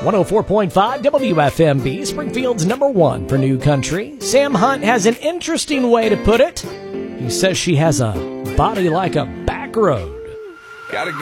104.5 WFMB, Springfield's #1 for new country. Sam Hunt has an interesting way to put it. He says she has a body like a back road. Gotta go.